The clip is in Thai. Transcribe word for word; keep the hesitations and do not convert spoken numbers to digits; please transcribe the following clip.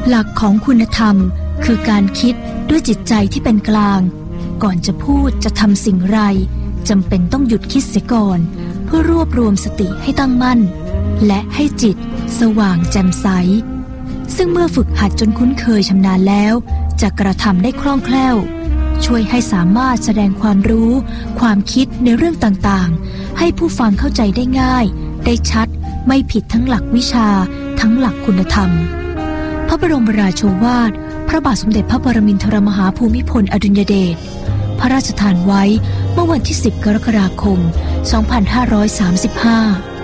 หลักของคุณธรรมคือการคิดด้วยจิตใจที่เป็นกลางก่อนจะพูดจะทำสิ่งไรจำเป็นต้องหยุดคิดเสียก่อนเพื่อรวบรวมสติให้ตั้งมั่นและให้จิตสว่างแจ่มใสซึ่งเมื่อฝึกหัดจนคุ้นเคยชำนาญแล้วจะกระทำได้คล่องแคล่วช่วยให้สามารถแสดงความรู้ความคิดในเรื่องต่างๆให้ผู้ฟังเข้าใจได้ง่ายได้ชัดไม่ผิดทั้งหลักวิชาทั้งหลักคุณธรรมพระบรมราโชวาทพระบาทสมเด็จพระปรมินทรมหาภูมิพลอดุลยเดชพระราชทานไว้เมื่อวันที่สิบกรกฎาคมสองพันห้าร้อยสามสิบห้า